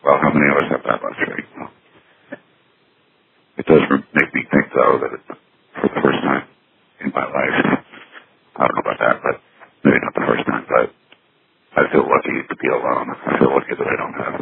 Well, how many of us have that luxury? Well, it does make me think, though, that for the first time in my life, I don't know about that, but maybe not the first time, but I feel lucky to be alone. I feel lucky that I don't have